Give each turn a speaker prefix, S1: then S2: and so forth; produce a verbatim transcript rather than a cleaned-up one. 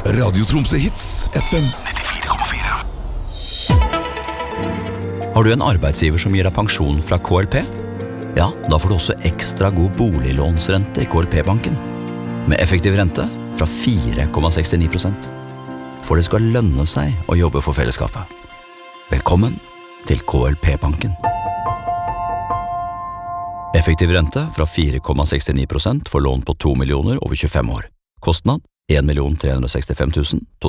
S1: Radio Tromsø Hits, F M nittifire komma fire.
S2: Har du en arbeidsgiver som gir deg pensjon fra K L P? Ja, da får du også ekstra god boliglånsrente i K L P-banken. Med effektiv rente fra fire komma sekstini prosent. For det skal lønne seg å jobbe for fellesskapet. Velkommen til K L P-banken. Effektiv rente fra fire komma sekstini prosent for lån på to millioner over tjuefem år. Kostnad en million tre hundre og sekstifem tusen